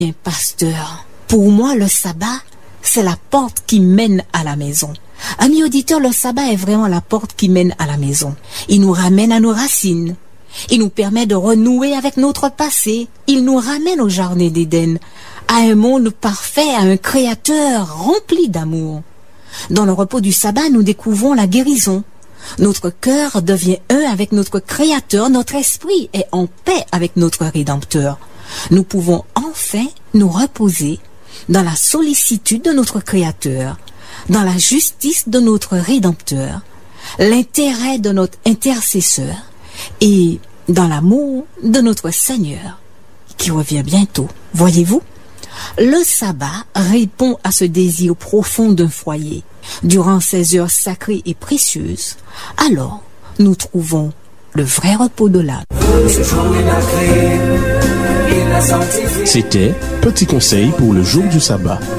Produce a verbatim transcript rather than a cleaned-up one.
Bien, pasteur, pour moi, le sabbat, c'est la porte qui mène à la maison. Amis auditeurs, le sabbat est vraiment la porte qui mène à la maison. Il nous ramène à nos racines. Il nous permet de renouer avec notre passé. Il nous ramène au jardin d'Éden, à un monde parfait, à un créateur rempli d'amour. Dans le repos du sabbat, nous découvrons la guérison. Notre cœur devient un avec notre créateur, notre esprit est en paix avec notre rédempteur. Nous pouvons enfin nous reposer dans la sollicitude de notre créateur, dans la justice de notre rédempteur, l'intérêt de notre intercesseur et dans l'amour de notre Seigneur qui revient bientôt. Voyez-vous, le sabbat répond à ce désir profond d'un foyer. Durant ces heures sacrées et précieuses, alors nous trouvons le vrai repos de l'âme. C'était Petit conseil pour le jour du sabbat.